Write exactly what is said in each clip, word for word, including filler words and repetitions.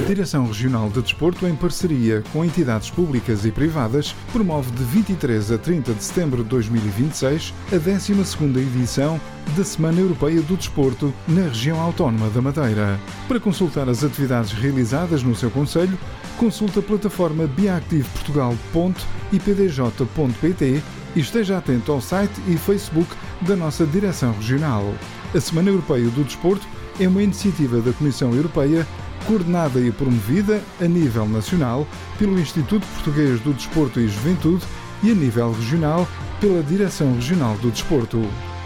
Direção Regional de Desporto, em parceria com entidades públicas e privadas, promove de vinte e três a trinta de setembro de dois mil e vinte e seis a décima segunda edição da Semana Europeia do Desporto na região autónoma da Madeira. Para consultar as atividades realizadas no seu concelho, consulte a plataforma biactive portugal ponto i p d j ponto p t e esteja atento ao site e Facebook da nossa Direção Regional. A Semana Europeia do Desporto é uma iniciativa da Comissão Europeia coordenada e promovida a nível nacional pelo Instituto Português do Desporto e Juventude e a nível regional pela Direção Regional do Desporto.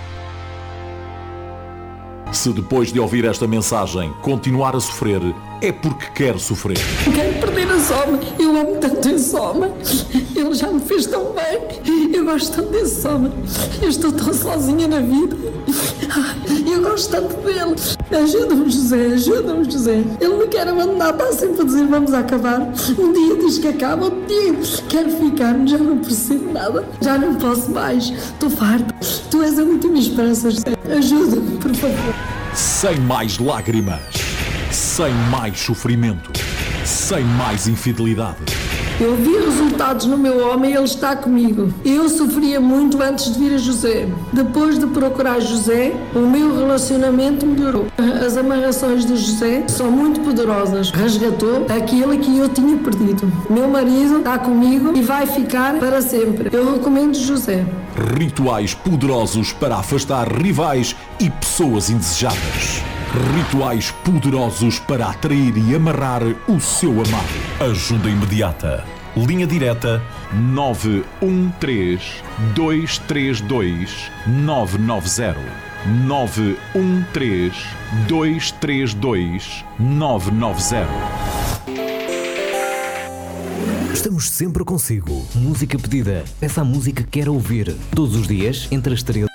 Se depois de ouvir esta mensagem continuar a sofrer, é porque quer sofrer. Quero perder esse homem. Eu amo tanto esse homem. Ele já me fez tão bem. Eu gosto tanto desse homem. Eu estou tão sozinha na vida. Eu gosto tanto dele. Ajuda-me, José. Ajuda-me, José. Ele me quer abandonar. Está sempre a dizer vamos acabar. Um dia diz que acaba. Outro dia quero ficar. Já não percebo nada. Já não posso mais. Estou farta. Tu és a última esperança, José. Ajuda-me, por favor. Sem mais lágrimas. Sem mais sofrimento. Sem mais infidelidade. Eu vi resultados no meu homem e ele está comigo. Eu sofria muito antes de vir a José. Depois de procurar José, o meu relacionamento melhorou. As amarrações de José são muito poderosas. Resgatou aquilo que eu tinha perdido. Meu marido está comigo e vai ficar para sempre. Eu recomendo José. Rituais poderosos para afastar rivais e pessoas indesejadas. Rituais poderosos para atrair e amarrar o seu amado. Ajuda imediata. Linha direta nove um três, dois três dois, nove nove zero. nove um três, dois três dois, nove nove zero. Estamos sempre consigo. Música pedida. Peça a música que quer ouvir. Todos os dias, entre as treze.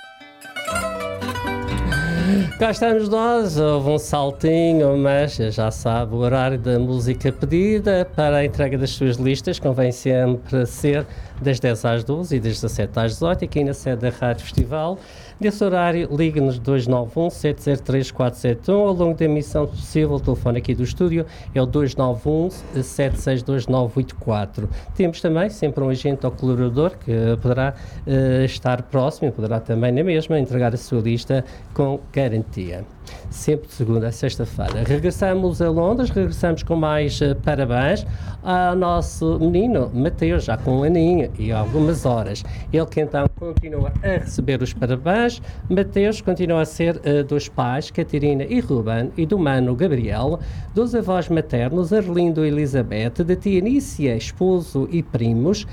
Cá estamos nós, houve um saltinho, mas já sabe, o horário da música pedida para a entrega das suas listas convém sempre ser das dez às doze e das dezassete às dezoito, aqui na sede da Rádio Festival. Nesse horário, ligue-nos dois nove um, sete zero três, quatro sete um. Ao longo da emissão, se possível, o telefone aqui do estúdio é o dois nove um, sete seis dois nove oito quatro. Temos também sempre um agente ou colaborador que poderá uh, estar próximo e poderá também na mesma entregar a sua lista com garantia. Sempre de segunda a sexta-feira. Regressamos a Londres, regressamos com mais uh, parabéns ao nosso menino Mateus, já com um aninho e algumas horas. Ele que então continua a receber os parabéns. Mateus continua a ser uh, dos pais, Catarina e Ruben, e do mano Gabriel, dos avós maternos, Arlindo e Elizabeth, da tia Nícia, esposo e primos,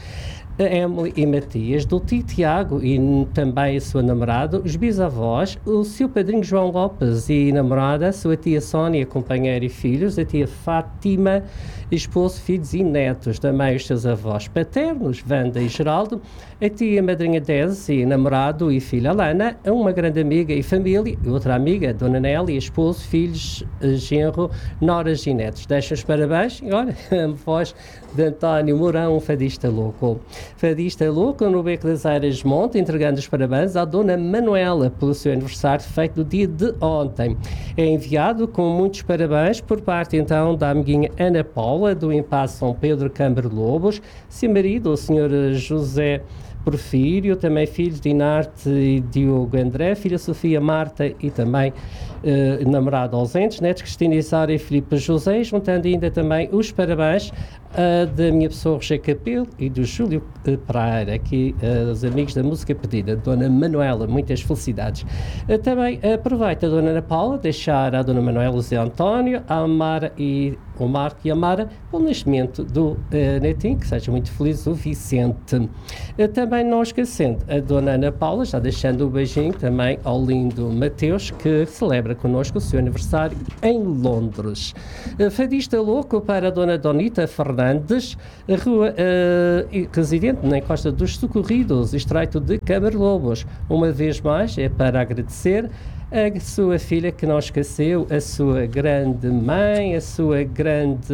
Emily e Matias, do tio Tiago e também a sua namorada, os bisavós, o seu padrinho João Lopes e namorada, a sua tia Sónia, companheira e filhos, a tia Fátima, esposo, filhos e netos, também os seus avós paternos, Wanda e Geraldo, a tia madrinha Desi, namorado e filha Lana, uma grande amiga e família, outra amiga, Dona Nélia, esposo, filhos, genro, noras e netos. Deixam os parabéns e olha, a voz de António Mourão, um fadista louco. Fadista louco no Beco das Eiras Monte, entregando os parabéns à Dona Manuela pelo seu aniversário feito no dia de ontem. É enviado com muitos parabéns por parte então da amiguinha Ana Paula, do Impasse São Pedro Câmara Lobos, seu marido, o senhor José Porfírio, também filhos de Inarte e Diogo André, filha Sofia Marta e também eh, namorado ausentes, netos Cristina Isara e Filipe José, juntando ainda também os parabéns uh, da minha pessoa Roger Capelo e do Júlio uh, Pereira, aqui uh, os amigos da música pedida, Dona Manuela, muitas felicidades. Uh, também uh, aproveita a Dona Ana Paula, deixar a Dona Manuela, o Zé António, a Amara e o Marco e a Mara, pelo nascimento do uh, netinho, que seja muito feliz, o Vicente. Uh, também não esquecendo a Dona Ana Paula, já deixando o beijinho também ao lindo Mateus, que celebra connosco o seu aniversário em Londres. Uh, fadista louco para a Dona Donita Fernandes, a rua uh, residente na Costa dos Socorridos, estreito de Câmara Lobos. Uma vez mais é para agradecer a sua filha que não esqueceu, a sua grande mãe, a sua grande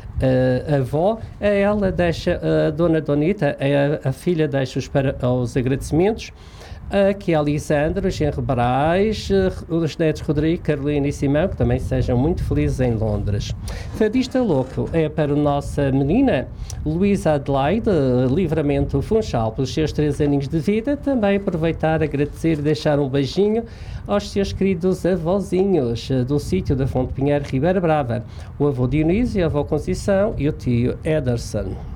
uh, avó. A ela deixa, a Dona Donita, a, a filha deixa os, para, os agradecimentos Aqui é Lisandro, Genro Barais, os netos Rodrigo, Carolina e Simão, que também sejam muito felizes em Londres. Fadista louco é para a nossa menina Luísa Adelaide, Livramento Funchal, pelos seus três aninhos de vida. Também aproveitar, agradecer e deixar um beijinho aos seus queridos avózinhos do sítio da Fonte Pinheiro, Ribeira Brava, o avô Dionísio, a avó Conceição e o tio Ederson.